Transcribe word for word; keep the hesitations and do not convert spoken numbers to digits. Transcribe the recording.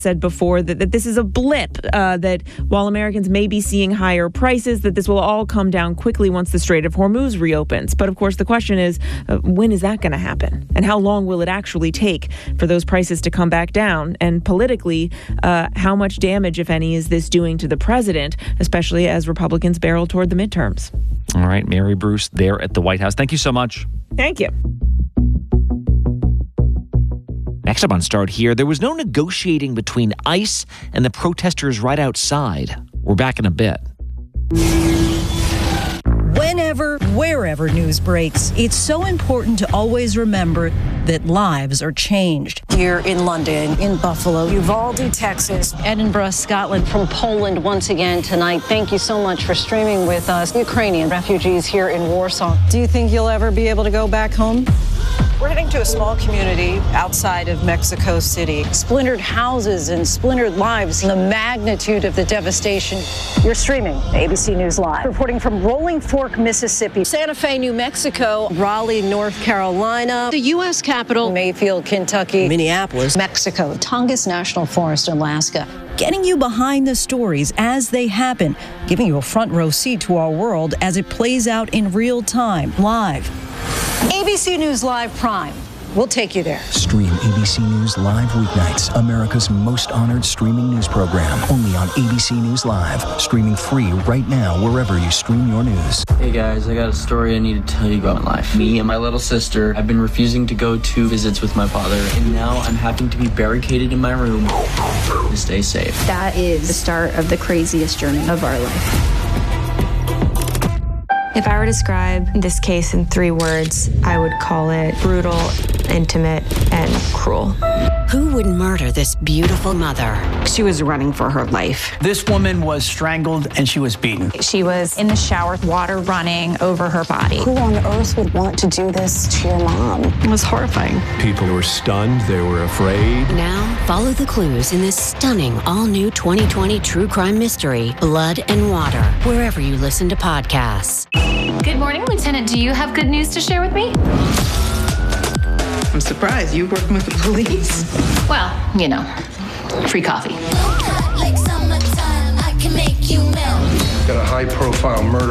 said before that, that this is a blip, uh, that while Americans may be seeing higher prices, that this will all come down quickly once the Strait of Hormuz reopens. But of course, the question is, uh, when is that going to happen? And how long will it actually take for those prices to come back down? And politically, uh, how much damage, if any, is this doing to the president, especially as Republicans barrel toward the midterms? All right, Mary Bruce there at the White House. Thank you so much. Thank you. Next up on Start Here, there was no negotiating between ICE and the protesters right outside. We're back in a bit. Whenever, wherever news breaks, it's so important to always remember that lives are changed. Here in London, in Buffalo, Uvalde, Texas, Edinburgh, Scotland. from Poland once again tonight. Thank you so much for streaming with us. Ukrainian refugees here in Warsaw. Do you think you'll ever be able to go back home? We're heading to a small community outside of Mexico City. Splintered houses and splintered lives. The magnitude of the devastation. You're streaming A B C News Live. Reporting from Rolling Fork, Mississippi, Santa Fe, New Mexico, Raleigh, North Carolina, the U S Capitol, Mayfield, Kentucky, Minneapolis, Mexico, Tongass National Forest, Alaska. Getting you behind the stories as they happen, giving you a front row seat to our world as it plays out in real time, live. A B C News Live Prime. We'll take you there. Stream A B C News Live weeknights, America's most honored streaming news program, only on A B C News Live, streaming free right now wherever you stream your news. Hey guys, I got a story I need to tell you about in life. Me and my little sister have been refusing to go to visits with my father, and now I'm having to be barricaded in my room to stay safe. That is the start of the craziest journey of our life. If I were to describe this case in three words, I would call it brutal, intimate, and cruel. Who would murder this beautiful mother? She was running for her life. This woman was strangled and she was beaten. She was in the shower, water running over her body. Who on earth would want to do this to your mom? It was horrifying. People were stunned. They were afraid. Now, follow the clues in this stunning all-new twenty twenty true crime mystery, Blood and Water, wherever you listen to podcasts. Good morning, Lieutenant. Do you have good news to share with me? I'm surprised you working with the police. Well, you know, free coffee. Like summertime, I can make you melt. Got a high-profile murder